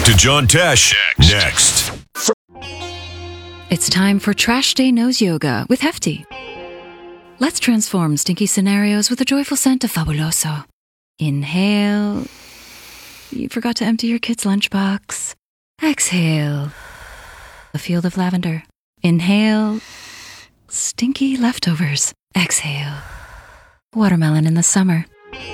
to John Tesh next. It's time for Trash Day Nose Yoga with Hefty. Let's transform stinky scenarios with a joyful scent of Fabuloso. Inhale. You forgot to empty your kid's lunchbox. Exhale. A field of lavender. Inhale. Stinky leftovers. Exhale. Watermelon in the summer.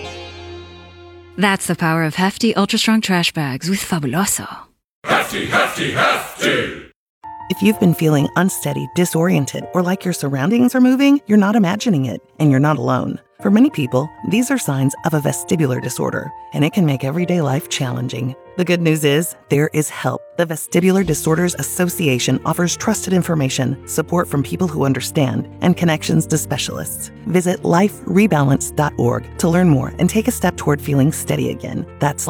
That's the power of Hefty Ultra Strong Trash Bags with Fabuloso. Hefty, hefty, hefty! If you've been feeling unsteady, disoriented, or like your surroundings are moving, you're not imagining it, and you're not alone. For many people, these are signs of a vestibular disorder, and it can make everyday life challenging. The good news is, there is help. The Vestibular Disorders Association offers trusted information, support from people who understand, and connections to specialists. Visit liferebalance.org to learn more and take a step toward feeling steady again. That's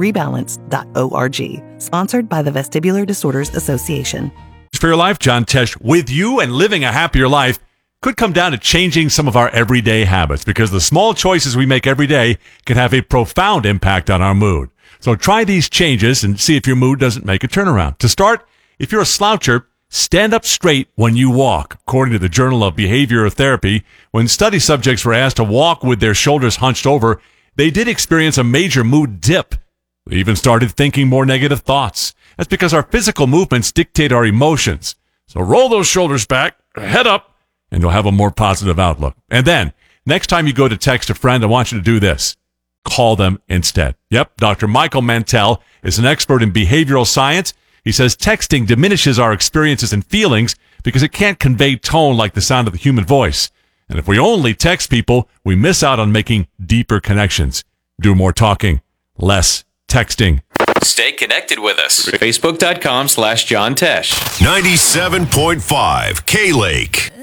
liferebalance.org. Sponsored by the Vestibular Disorders Association. For your life, John Tesh with you, and living a happier life could come down to changing some of our everyday habits, because the small choices we make every day can have a profound impact on our mood. So try these changes and see if your mood doesn't make a turnaround. To start, if you're a sloucher, stand up straight when you walk. According to the Journal of Behavioral Therapy, when study subjects were asked to walk with their shoulders hunched over, they did experience a major mood dip. They even started thinking more negative thoughts. That's because our physical movements dictate our emotions. So roll those shoulders back, head up, and you'll have a more positive outlook. And then, next time you go to text a friend, I want you to do this. Call them instead. Yep, Dr. Michael Mantell is an expert in behavioral science. He says texting diminishes our experiences and feelings because it can't convey tone like the sound of the human voice. And if we only text people, we miss out on making deeper connections. Do more talking, less texting. Stay connected with us. Facebook.com/John Tesh. 97.5 K-Lake.